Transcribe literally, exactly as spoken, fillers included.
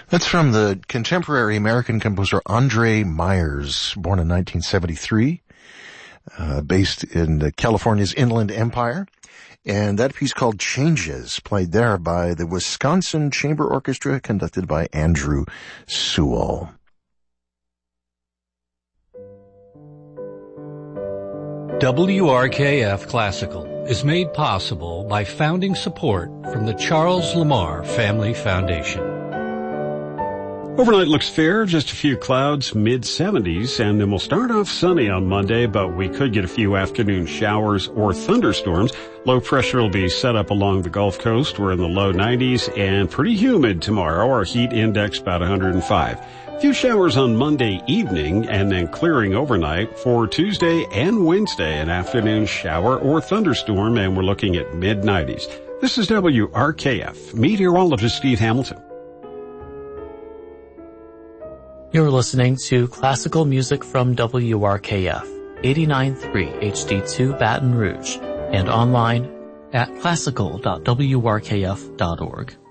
That's from the contemporary American composer Andre Myers, born in nineteen seventy-three, uh, based in uh, California's Inland Empire. And that piece called Changes, played there by the Wisconsin Chamber Orchestra, conducted by Andrew Sewell. W R K F Classical is made possible by founding support from the Charles Lamar Family Foundation. Overnight looks fair, just a few clouds, mid seventies, and then we'll start off sunny on Monday, but we could get a few afternoon showers or thunderstorms. Low pressure will be set up along the Gulf Coast. We're in the low nineties and pretty humid tomorrow. Our heat index about one hundred five. A few showers on Monday evening and then clearing overnight. For Tuesday and Wednesday, an afternoon shower or thunderstorm, and we're looking at mid nineties. This is W R K F, meteorologist Steve Hamilton. You're listening to classical music from W R K F, eighty-nine point three H D two Baton Rouge, and online at classical dot w r k f dot org.